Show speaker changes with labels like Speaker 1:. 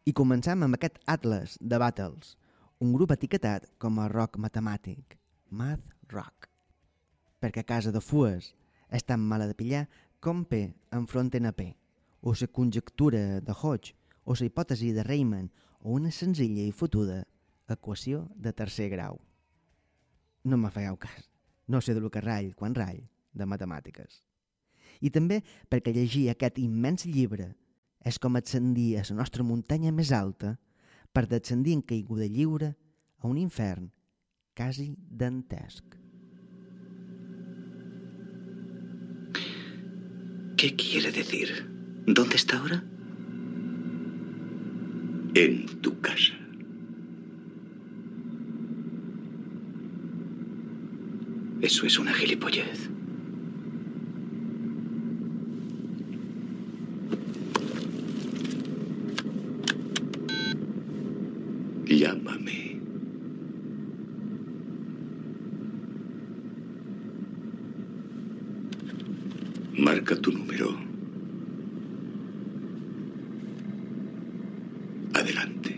Speaker 1: I comencem amb aquest Atlas de Battles, un grup etiquetat com a rock matemàtic, Math Rock, perquè a casa de Fues és tan mala de pillar com P enfronten a P, o la conjectura de Hodge, o la hipòtesi de Riemann, o una senzilla i fotuda equació de tercer grau. No me fèieu cas, no sé del que rall quan rall de matemàtiques. I també perquè llegir aquest immens llibre és com ascendir a la nostra muntanya més alta per descendir en caiguda lliure a un infern quasi dantesc.
Speaker 2: ¿Qué quiere decir? ¿Dónde está ahora? En tu casa. Eso es una gilipollez. Llámame. Marca tu número. Adelante.